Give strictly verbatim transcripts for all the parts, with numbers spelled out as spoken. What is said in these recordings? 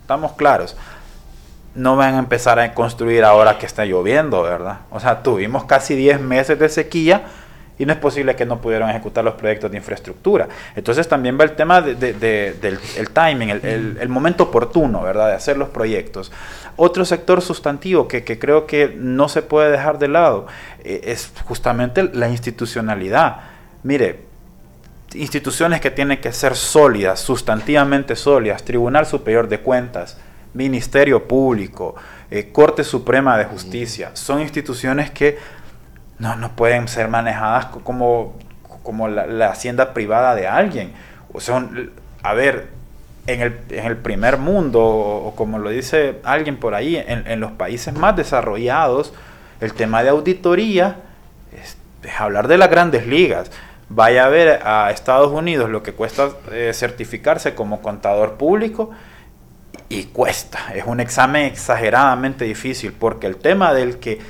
estamos claros. No van a empezar a construir ahora que está lloviendo, ¿verdad? O sea, tuvimos casi diez meses de sequía y no es posible que no pudieran ejecutar los proyectos de infraestructura. Entonces también va el tema de, de, de, del el timing, el, el, el momento oportuno, ¿verdad?, de hacer los proyectos. Otro sector sustantivo que, que creo que no se puede dejar de lado eh, es justamente la institucionalidad. Mire, instituciones que tienen que ser sólidas, sustantivamente sólidas, Tribunal Superior de Cuentas, Ministerio Público, eh, Corte Suprema de Justicia, son instituciones que no, no pueden ser manejadas como, como la, la hacienda privada de alguien. O sea, a ver, en el, en el primer mundo, o, o como lo dice alguien por ahí, en, en los países más desarrollados, el tema de auditoría es, es hablar de las grandes ligas. Vaya a ver a Estados Unidos lo que cuesta eh, certificarse como contador público, y cuesta, es un examen exageradamente difícil, porque el tema del que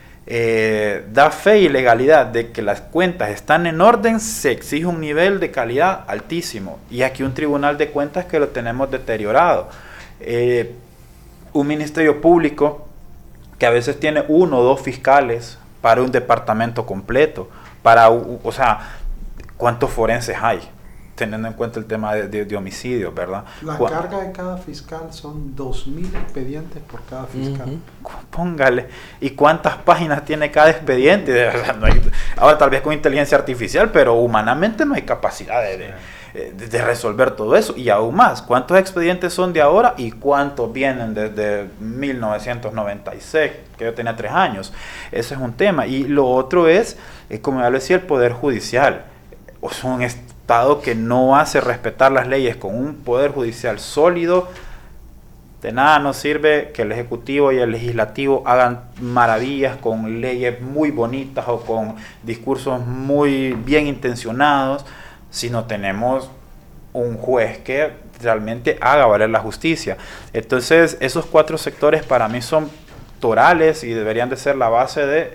eh, da fe y legalidad de que las cuentas están en orden, se exige un nivel de calidad altísimo, y aquí un tribunal de cuentas que lo tenemos deteriorado, eh, un ministerio público que a veces tiene uno o dos fiscales para un departamento completo, para, o sea, ¿cuántos forenses hay? Teniendo en cuenta el tema de, de, de homicidios, ¿verdad? La Cu- carga de cada fiscal son dos mil expedientes por cada fiscal. Uh-huh. Póngale. ¿Y cuántas páginas tiene cada expediente? De verdad, no hay, ahora tal vez con inteligencia artificial, pero humanamente no hay capacidad de, de, de, de resolver todo eso. Y aún más, ¿cuántos expedientes son de ahora y cuántos vienen desde mil novecientos noventa y seis, que yo tenía tres años? Ese es un tema. Y lo otro es, eh, como ya lo decía, el Poder Judicial. O es un Estado que no hace respetar las leyes con un Poder Judicial sólido. De nada nos sirve que el Ejecutivo y el Legislativo hagan maravillas con leyes muy bonitas o con discursos muy bien intencionados si no tenemos un juez que realmente haga valer la justicia. Entonces, esos cuatro sectores para mí son torales y deberían de ser la base de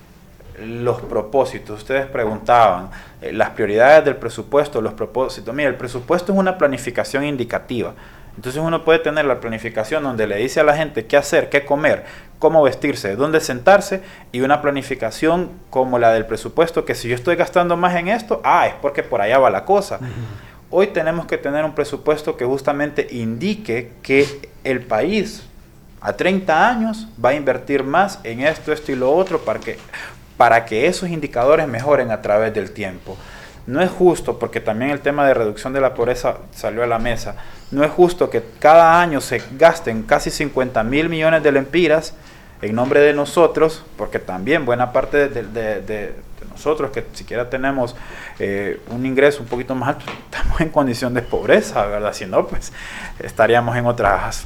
los propósitos. Ustedes preguntaban eh, las prioridades del presupuesto, los propósitos. Mira, el presupuesto es una planificación indicativa. Entonces uno puede tener la planificación donde le dice a la gente qué hacer, qué comer, cómo vestirse, dónde sentarse, y una planificación como la del presupuesto, que si yo estoy gastando más en esto, ah, es porque por allá va la cosa. Uh-huh. Hoy tenemos que tener un presupuesto que justamente indique que el país a treinta años va a invertir más en esto, esto y lo otro para que, para que esos indicadores mejoren a través del tiempo. No es justo, porque también el tema de reducción de la pobreza salió a la mesa, no es justo que cada año se gasten casi cincuenta mil millones de lempiras en nombre de nosotros, porque también buena parte de, de, de, de nosotros que siquiera tenemos eh, un ingreso un poquito más alto, estamos en condición de pobreza, ¿verdad? Si no, pues estaríamos en otras...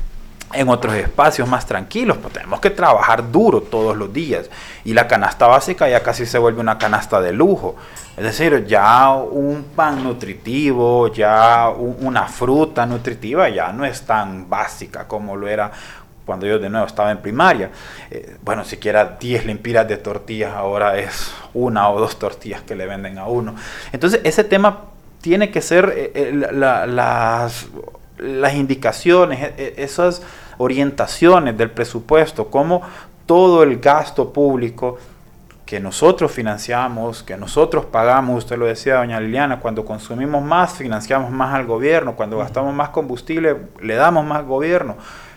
en otros espacios más tranquilos, pues tenemos que trabajar duro todos los días, y la canasta básica ya casi se vuelve una canasta de lujo. Es decir, ya un pan nutritivo, ya un, una fruta nutritiva ya no es tan básica como lo era cuando yo de nuevo estaba en primaria. Eh, bueno, siquiera diez lempiras de tortillas ahora es una o dos tortillas que le venden a uno. Entonces ese tema tiene que ser eh, eh, la, las... las indicaciones, esas orientaciones del presupuesto, como todo el gasto público que nosotros financiamos, que nosotros pagamos, usted lo decía, doña Liliana, cuando consumimos más, financiamos más al gobierno, cuando gastamos más combustible, le damos más al gobierno.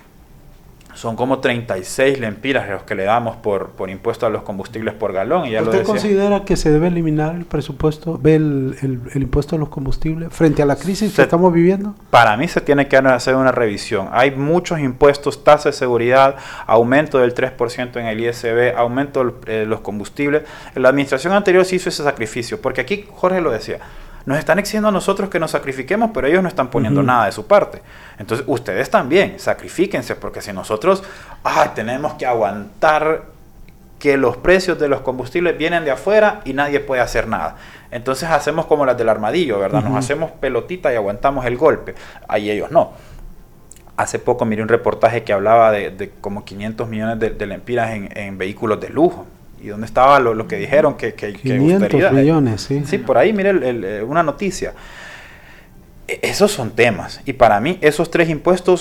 Son como treinta y seis lempiras los que le damos por, por impuesto a los combustibles por galón. Y ya ¿Usted lo decía. considera que se debe eliminar el presupuesto, ve el, el, el impuesto a los combustibles frente a la crisis se, que estamos viviendo? Para mí se tiene que hacer una revisión. Hay muchos impuestos, tasa de seguridad, aumento del tres por ciento en el I S B, aumento de los combustibles. La administración anterior sí hizo ese sacrificio, porque aquí Jorge lo decía, nos están exigiendo a nosotros que nos sacrifiquemos, pero ellos no están poniendo uh-huh. nada de su parte. Entonces, ustedes también, sacrifíquense, porque si nosotros ah, tenemos que aguantar que los precios de los combustibles vienen de afuera y nadie puede hacer nada. Entonces hacemos como las del armadillo, ¿verdad? Uh-huh. Nos hacemos pelotita y aguantamos el golpe. Ahí ellos no. Hace poco miré un reportaje que hablaba de, de como quinientos millones de, de lempiras en, en vehículos de lujo. ¿Y dónde estaba lo, lo que dijeron que, que, que gustaría? Millones, sí. Sí, por ahí, mire el, el, una noticia. Esos son temas. Y para mí, esos tres impuestos